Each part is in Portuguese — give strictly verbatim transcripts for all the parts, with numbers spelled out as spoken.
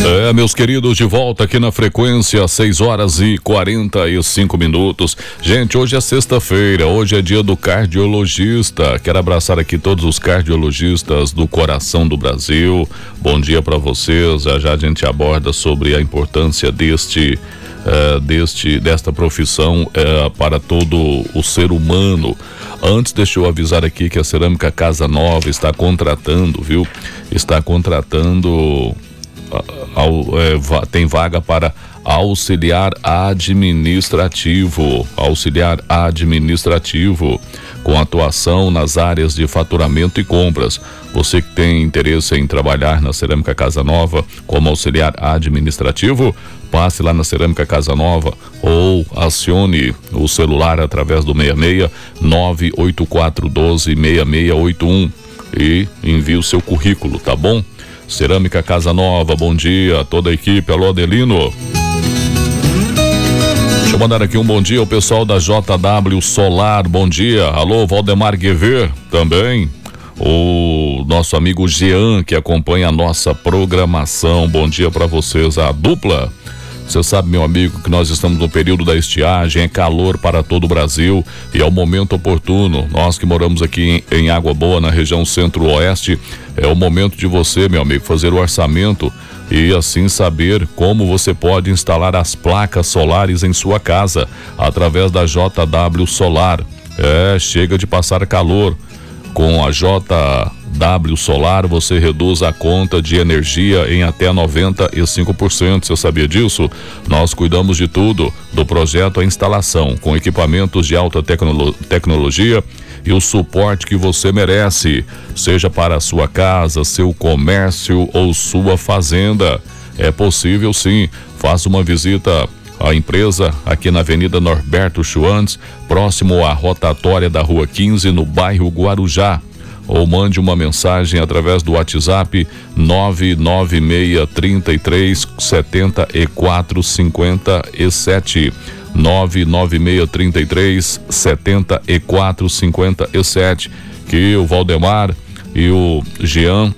É, meus queridos, de volta aqui na frequência, seis horas e quarenta e cinco minutos. Gente, hoje é sexta-feira, hoje é dia do cardiologista. Quero abraçar aqui todos os cardiologistas do coração do Brasil. Bom dia para vocês. Já já a gente aborda sobre a importância deste, uh, deste desta profissão uh, para todo o ser humano. Antes, deixa eu avisar aqui que a Cerâmica Casa Nova está contratando, viu? Está contratando... tem vaga para auxiliar administrativo, auxiliar administrativo, com atuação nas áreas de faturamento e compras. Você que tem interesse em trabalhar na Cerâmica Casa Nova como auxiliar administrativo, passe lá na Cerâmica Casa Nova ou acione o celular através do seis seis nove oito quatro um dois seis seis oito um e envie o seu currículo, tá bom? Cerâmica Casa Nova, bom dia a toda a equipe. Alô, Adelino. Deixa eu mandar aqui um bom dia ao pessoal da J W Solar, bom dia. Alô, Valdemar Guever também. O nosso amigo Jean, que acompanha a nossa programação, bom dia para vocês, a dupla. Você sabe, meu amigo, que nós estamos no período da estiagem, é calor para todo o Brasil e é o momento oportuno. Nós que moramos aqui em, em Água Boa, na região centro-oeste, é o momento de você, meu amigo, fazer o orçamento e assim saber como você pode instalar as placas solares em sua casa através da J W Solar. É, chega de passar calor. Com a J W Solar, você reduz a conta de energia em até noventa e cinco por cento. Você sabia disso? Nós cuidamos de tudo, do projeto à instalação, com equipamentos de alta tecnolo- tecnologia e o suporte que você merece, seja para a sua casa, seu comércio ou sua fazenda. É possível sim. Faça uma visita a empresa aqui na Avenida Norberto Schwantz, próximo à rotatória da Rua quinze, no bairro Guarujá. Ou mande uma mensagem através do WhatsApp nove nove seis três três sete quatro cinco sete. nove nove seis três três sete quatro cinco sete. Que o Valdemar e o Jean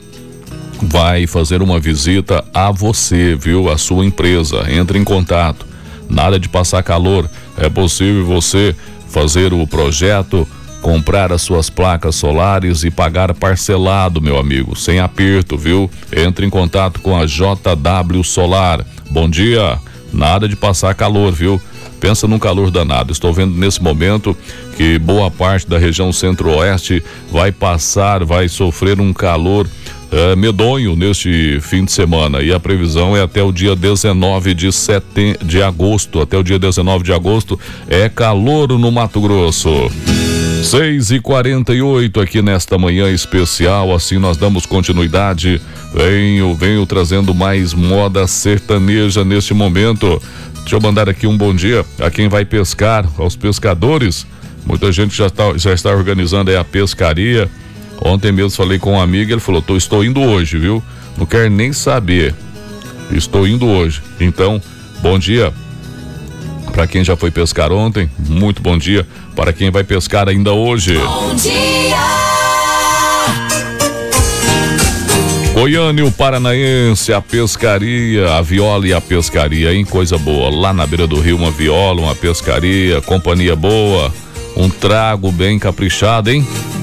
vai fazer uma visita a você, viu? A sua empresa. Entre em contato. Nada de passar calor, é possível você fazer o projeto, comprar as suas placas solares e pagar parcelado, meu amigo, sem aperto, viu? Entre em contato com a J W Solar. Bom dia, nada de passar calor, viu? Pensa num calor danado. Estou vendo nesse momento que boa parte da região centro-oeste vai passar, vai sofrer um calor É, medonho neste fim de semana, e a previsão é até o dia dezenove de setembro, de agosto, até o dia dezenove de agosto é calor no Mato Grosso. seis e quarenta e oito aqui nesta manhã especial, assim nós damos continuidade, venho, venho trazendo mais moda sertaneja neste momento. Deixa eu mandar aqui um bom dia a quem vai pescar, aos pescadores. Muita gente já está, já está organizando aí a pescaria. Ontem mesmo falei com um amigo, ele falou, tô, estou indo hoje, viu? Não quero nem saber. Estou indo hoje. Então, bom dia para quem já foi pescar ontem. Muito bom dia para quem vai pescar ainda hoje. Bom dia! Goiânia, o Paranaense, a pescaria, a viola e a pescaria, hein? Coisa boa. Lá na beira do rio, uma viola, uma pescaria, companhia boa, um trago bem caprichado, hein?